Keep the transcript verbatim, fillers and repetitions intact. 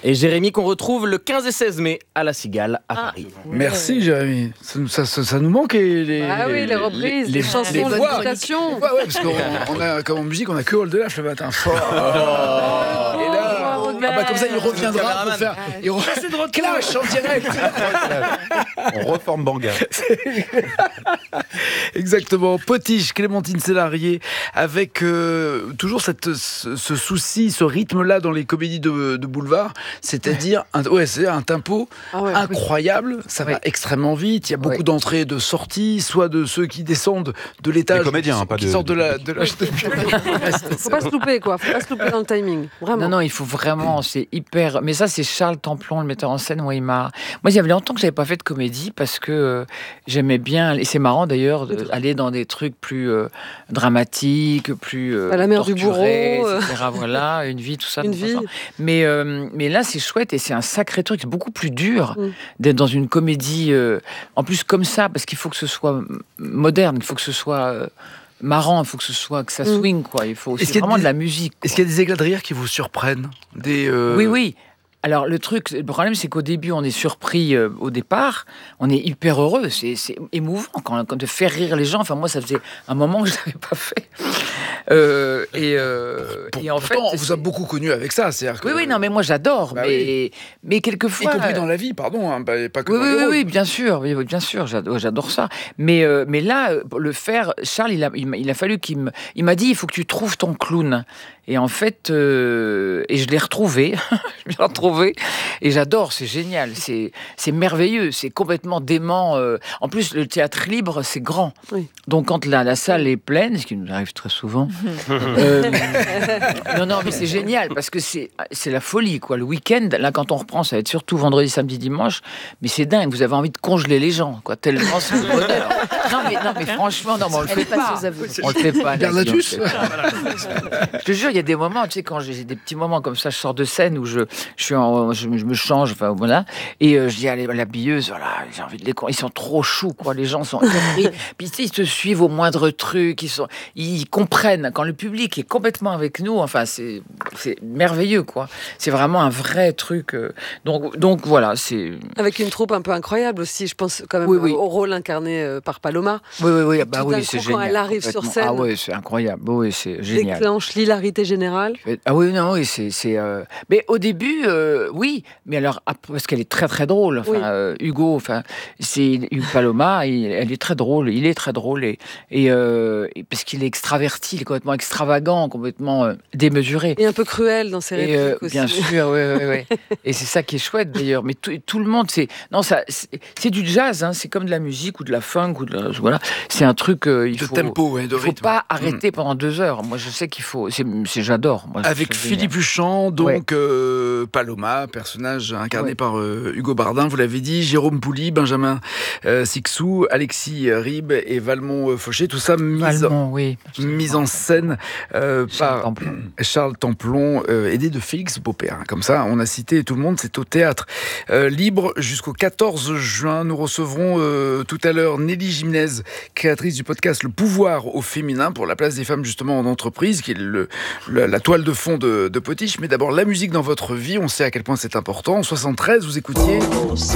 Et Jérémy qu'on retrouve le quinze et seize mai à la Cigale à Ah, Paris. ouais. Merci Jérémy. Ça, nous- ça, ça, ça nous manque les, les, Ah oui, les reprises, les, chansons, les les voix. imitations. Ouais, ouais, parce qu'on on a, comme en musique, on a que All de l'Âge le matin. Fort. Oh, Et là, bravo, ah bah, comme ça, il Bert. reviendra pour faire. Il re... Clash en direct. On reforme Banga. Exactement. Potiche, Clémentine Célarié, avec euh, toujours cette, ce, ce souci, ce rythme-là dans les comédies de, de boulevard, c'est-à-dire un, ouais, c'est un tempo Ah ouais, incroyable. Ça Oui. va extrêmement vite. Il y a beaucoup Oui. d'entrées et de sorties, soit de ceux qui descendent de l'étage, Des comédiens, qui, hein, pas qui de- sortent de de la. De la... Faut pas se louper, quoi. Faut pas se louper dans le timing. Vraiment. Non, non, il faut vraiment, c'est hyper. Mais ça, c'est Charles Templon, le metteur en scène. Moi, il m'a. Moi, il y avait longtemps que j'avais pas fait de comédie parce que euh, j'aimais bien. Et c'est marrant d'ailleurs d'aller dans des trucs plus euh, dramatiques, plus. Euh, À la mère du torturés, bourreau, euh. et cetera. Voilà, une vie, tout ça. Une tout vie. ça. Mais, euh, mais là, c'est chouette et c'est un sacré truc. C'est beaucoup plus dur Mm. d'être dans une comédie. euh, en plus, comme ça, parce qu'il faut que ce soit moderne, il faut que ce soit. euh, marrant, il faut que ce soit que ça Mm. swing quoi. Il faut Est-ce c'est qu'il y a vraiment des- de la musique. Est-ce qu'il y a des éclats de rire qui vous surprennent des, euh, Oui, oui. Alors, le truc, le problème, c'est qu'au début, on est surpris euh, au départ. On est hyper heureux. C'est, c'est émouvant quand, quand de faire rire les gens. Enfin, moi, ça faisait un moment que je ne l'avais pas fait. Euh, et, euh, Pour- et en fait. pourtant, on vous a c'est- beaucoup connu avec ça. C'est-à-dire que, Oui, oui, non, mais moi, j'adore. Bah mais, mais y quelquefois. compris dans la vie, pardon, hein, pas, pas que Oui, dans oui, les oui, rôles. oui, bien sûr, oui, oui, bien sûr, j'adore, j'adore ça. Mais, euh, mais là, euh, pour le faire, Charles, il a, il m'a, il a fallu qu'il me, il m'a dit, il faut que tu trouves ton clown. Et en fait, euh, et je l'ai retrouvé, je l'ai retrouvé, et j'adore, c'est génial, c'est, c'est merveilleux, c'est complètement dément. euh. En plus, le théâtre libre, c'est grand. Oui. Donc quand la, la salle est pleine, ce qui nous arrive très souvent, euh, non, non, mais c'est génial parce que c'est, c'est la folie, quoi. Le week-end, là, quand on reprend, ça va être surtout vendredi, samedi, dimanche, mais c'est dingue. Vous avez envie de congeler les gens, quoi. Tellement c'est le bonheur. Non, mais, non, mais franchement, non, mais on le Elle fait est pas pas. sous aveu. On le fait pas. Gardatus. Nathalie, on le fait pas. Je te jure, il y a des moments, tu sais, quand j'ai des petits moments comme ça, je sors de scène où je, je suis, en, je, je me change, enfin voilà, et euh, je dis à la billeuse, voilà, j'ai envie de les, con- ils sont trop choux, quoi. Les gens sont hyper. Puis tu sais, ils te suivent au moindre truc, ils sont, ils comprennent quand le public est complètement avec nous. Enfin, c'est, c'est merveilleux, quoi. C'est vraiment un vrai truc. euh. Donc, donc voilà, c'est. Avec une troupe un peu incroyable aussi, je pense quand même Oui, oui. au rôle incarné euh, par Paloma. Oui, oui, oui, bah Tout oui, d'un c'est coup, génial. quand elle arrive sur complètement. scène, Ah oui, c'est incroyable. Oui, c'est génial. Déclenche l'hilarité générale. Ah oui, non, oui, c'est. c'est euh, Mais au début, euh, oui, mais alors, après, parce qu'elle est très, très drôle. Enfin, Oui. euh, Hugo, enfin, c'est Hugo Paloma, il- elle est très drôle, il est très drôle, et, et, euh, et parce qu'il est extraverti, il est complètement extravagant, complètement euh, démesuré. Et un peu cruel dans ses Et répliques euh, aussi. bien sûr, oui, oui, oui. Et c'est ça qui est chouette d'ailleurs. Mais tout, tout le monde, c'est non, ça, c'est, c'est du jazz. Hein, c'est comme de la musique ou de la funk ou de la, voilà. C'est un truc. Euh, il De faut, tempo, ouais, de il faut rythme. pas arrêter pendant deux heures. Moi, je sais qu'il faut. C'est, c'est j'adore. Moi, Avec c'est Philippe génial. Huchon, donc Ouais. euh, Paloma, personnage incarné Ouais. par euh, Hugo Bardin, vous l'avez dit, Jérôme Pouli, Benjamin euh, Sixou, Alexis Ribes et Valmont euh, Fauché, tout ça mis, Valmont, oui. mis en scène euh, Charles par Templon. Charles Templon, euh, aidé de Félix Beaupère. Comme ça, on a cité tout le monde, c'est au théâtre euh, libre jusqu'au quatorze juin. Nous recevrons euh, tout à l'heure Nelly Jimenez, créatrice du podcast Le Pouvoir au féminin pour la place des femmes justement en entreprise, qui est le, le- la toile de fond de, de Potiche. Mais d'abord, la musique dans votre vie, on sait à quel point c'est important. En soixante-treize, vous écoutiez...